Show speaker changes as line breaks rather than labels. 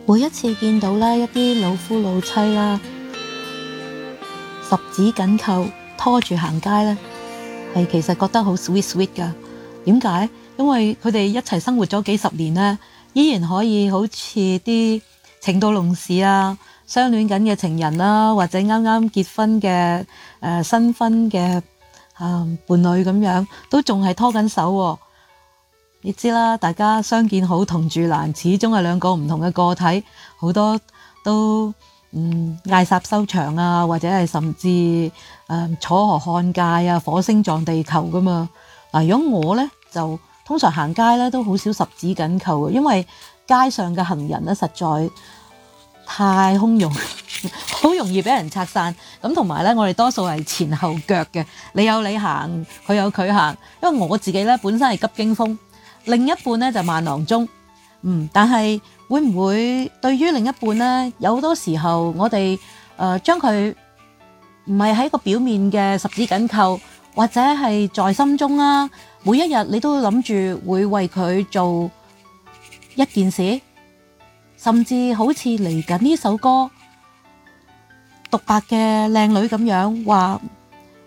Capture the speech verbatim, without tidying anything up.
每一次見到咧一啲老夫老妻啦，十指緊扣拖住行街咧，係其實覺得好 sweet sweet 噶。點解？因為佢哋一齊生活咗幾十年咧，依然可以好似啲情到濃時啊，相戀緊嘅情人啦，或者啱啱結婚嘅誒、呃、新婚嘅啊伴侶咁樣，都仲係拖緊手喎。你知啦，大家相見好同住難，始終係兩個唔同嘅個體，好多都嗯嗌霎收場啊，或者係甚至誒、呃、楚河漢界啊，火星撞地球噶嘛。嗱，如果我咧就通常行街咧都好少十指緊扣嘅，因為街上嘅行人咧實在太洶湧，好容易俾人拆散。咁同埋咧，我哋多數係前後腳嘅，你有你行，佢有佢行。因為我自己咧本身係急驚風。另一半咧就慢郎中，嗯，但係會唔會對於另一半咧，有好多時候我哋誒、呃、將佢唔係喺個表面嘅十指緊扣，或者係在心中啦，每一日你都諗住會為佢做一件事，甚至好似嚟緊呢首歌獨白嘅靚女咁樣話，